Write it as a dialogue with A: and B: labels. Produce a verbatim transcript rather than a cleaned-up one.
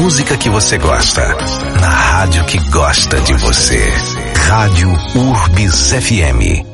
A: música que você gosta, na rádio que gosta de você. Rádio Urbis F M.